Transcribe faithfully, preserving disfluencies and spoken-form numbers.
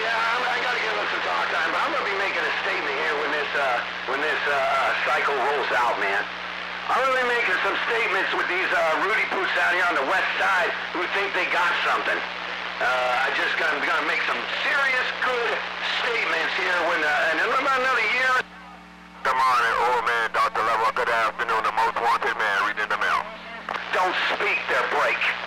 I'm, I gotta give us some talk time, but I'm gonna be making a statement here when this, uh, when this, uh, uh, cycle rolls out, man. I'm gonna be making some statements with these, uh, Rudy Poots out here on the west side who think they got something. Uh, I just gonna, gonna make some serious good statements here when, uh, and in about another year. Good morning, old man, Doctor Level. Good afternoon, the most wanted man reading the mail. Don't speak there, break.